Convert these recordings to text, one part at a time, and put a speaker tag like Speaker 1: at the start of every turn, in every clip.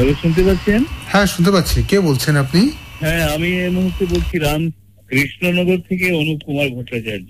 Speaker 1: Hello, শুনতে পাচ্ছেন?
Speaker 2: হ্যাঁ, শুনতে পাচ্ছি। কে বলছেন আপনি?
Speaker 1: হ্যাঁ, আমি এই মুহূর্তে বলছি রাম কৃষ্ণনগর থেকে অনুপ কুমার ভট্টাচার্য।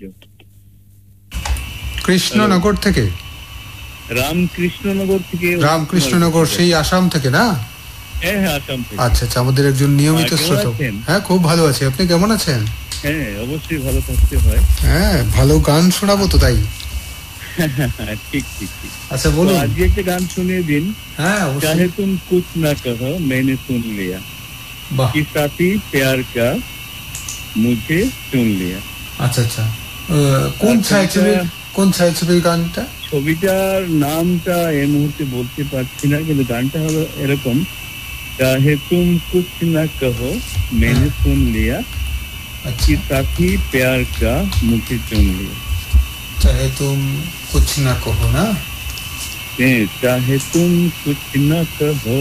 Speaker 2: কৃষ্ণনগর থেকে?
Speaker 1: রামকৃষ্ণনগর থেকে।
Speaker 2: রামকৃষ্ণনগর, সেই আসাম থেকে না?
Speaker 1: হ্যাঁ, আসাম থেকে।
Speaker 2: আচ্ছা আচ্ছা, আমাদের একজন নিয়মিত শ্রোতা। হ্যাঁ, খুব ভালো আছি। আপনি কেমন আছেন?
Speaker 1: হ্যাঁ, অবশ্যই ভালো থাকতে হয়।
Speaker 2: হ্যাঁ, ভালো গান শোনাবো তো তাই।
Speaker 1: ঠিক ঠিক ঠিক।
Speaker 2: আচ্ছা বলুন,
Speaker 1: আজকে একটা গান শুনিয়ে দিন।
Speaker 2: হ্যাঁ,
Speaker 1: চাহে তুম কুছ না কহো मैंने सुन लिया, कि साथी प्यार का मुझे चुन लिया।
Speaker 2: আচ্ছা আচ্ছা, কোন ছায়াছবির গানটা?
Speaker 1: ছবিটার নামটা এই মুহূর্তে বলতে পারছি না, কিন্তু গানটা হলো এরকম, चाहे तुम कुछ ना कहो मैंने सुन लिया, कि साथी प्यार का मुझे चुन लिया।
Speaker 2: चाहे तुम कुछ ना कहो ना,
Speaker 1: चाहे तुम कुछ ना कहो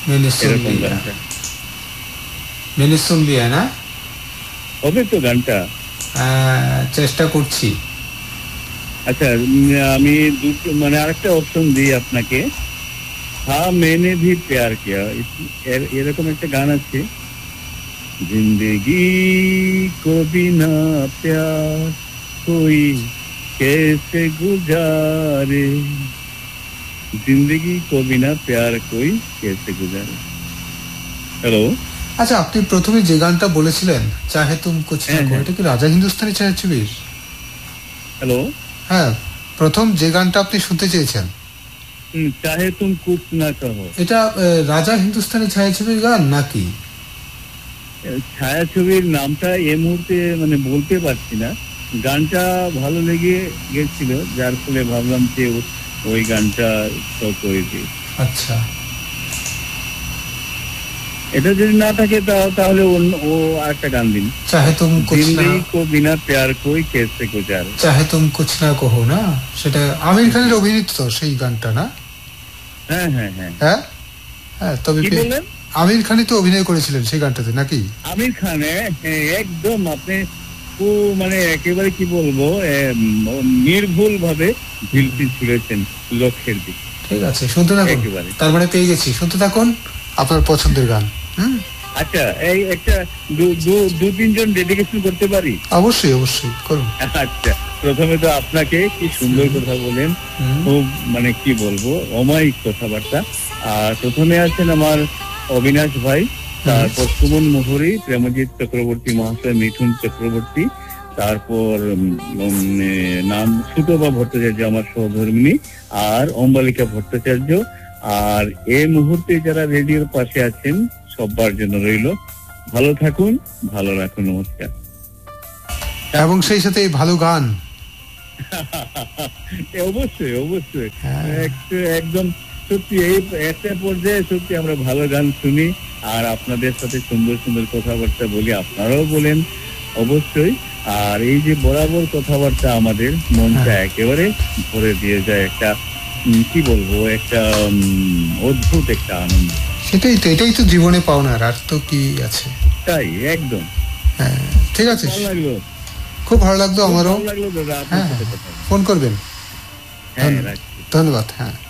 Speaker 2: मैंने सुन लिया ना,
Speaker 1: হবে তো গানটা?
Speaker 2: চেষ্টা করছি।
Speaker 1: আচ্ছা, আমি দুটো মানে আরেকটা অপশন দিই আপনাকে। হ্যাঁ, मैंने भी प्यार किया, এরকম একটা গান আছে, जिंदगी को बिना प्यार कोई कैसे गुजारे, जिंदगी को बिना प्यार कोई कैसे गुजारे। হ্যালো।
Speaker 2: আচ্ছা, আপনি প্রথমে যে গানটা বলেছিলেন চাহে তুম কুছ না কহো, এটা কি রাজা হিন্দুস্তানি ছায়াছবির?
Speaker 1: হ্যালো।
Speaker 2: হ্যাঁ, প্রথম যে গানটা আপনি শুনতে চেয়েছেন,
Speaker 1: চাহে তুম কুছ না কহো,
Speaker 2: এটা রাজা হিন্দুস্তানি ছায়াছবির গান নাকি?
Speaker 1: ছায়াছবির নামটা এই মুহূর্তে মানে বলতে পারছি না। গানটা ভালো লেগে গেছিল, যার ফলে ভাবলাম যে ওই গানটা করে দিই।
Speaker 2: আচ্ছা,
Speaker 1: এটা যদি না থাকে তাহলে ও আরেকটা গান দিন।
Speaker 2: চাহে তুম কুছ না
Speaker 1: কো বিনা প্যার কোই কেসে গুজারে।
Speaker 2: চাহে তুম কুছ না কহো না, সেটা আমির খানের অভিনীত সেই গানটা না?
Speaker 1: হ্যাঁ হ্যাঁ হ্যাঁ
Speaker 2: হ্যাঁ হ্যাঁ। তবে আমির খানই তো অভিনয় করেছিলেন সেই গানটাতে নাকি?
Speaker 1: আমির খান, একদম আপনি মানে একেবারে কি বলবো, নির্ভুল ভাবে শিল্পী ছুড়েছেন লক্ষ্যের দিকে।
Speaker 2: ঠিক আছে, শুনতে থাকুন। তার মানে পেয়ে গেছি, শুনতে থাকুন আপনার পছন্দের গান।
Speaker 1: আচ্ছা, এই একটা দু তিনজন ডেডিকেশন করতে পারি?
Speaker 2: অবশ্যই অবশ্যই করুন।
Speaker 1: আচ্ছা, প্রথমে তো আপনাকে কি সুন্দর কথা বলেন, খুব মানে কি বলবো অমায়িক কথাবার্তা। আর প্রথমে আছেন আমার অবিনাশ ভাই, তারপর সুমন মোহরি, প্রেমজিৎ চক্রবর্তী মহাশয়, মিঠুন চক্রবর্তী, তারপর নাম সুতপা ভট্টাচার্য আমার সহধর্মিনী, আর অম্বালিকা ভট্টাচার্য। আর এই মুহূর্তে যারা রেডিওর পাশে আছেন সবার জন্য রইল ভালো থাকুন, ভালো রাখুন, নমস্কার।
Speaker 2: এবং সেই সাথে ভালো গান।
Speaker 1: অবশ্যই অবশ্যই, একদম সত্যি এই একটা পর্যায়ে সত্যি আমরা ভালো গান শুনি, আর আপনাদের সাথে সুন্দর সুন্দর কথাবার্তা বলি, আপনারাও বলেন অবশ্যই। আর এই যে বরাবর কথাবার্তা আমাদের মনটা একেবারে ভরে দিয়ে যায়, একটা কি বলবো, একটা অদ্ভুত একটা আনন্দ।
Speaker 2: এটাই তো জীবনে পাওনার, আর তো কি আছে।
Speaker 1: তাই একদম।
Speaker 2: হ্যাঁ, ঠিক আছে,
Speaker 1: ভালো লাগলো,
Speaker 2: খুব ভালো লাগলো আমারও।
Speaker 1: ভালো লাগলো দাদা,
Speaker 2: ফোন করবেন। ধন্যবাদ। হ্যাঁ।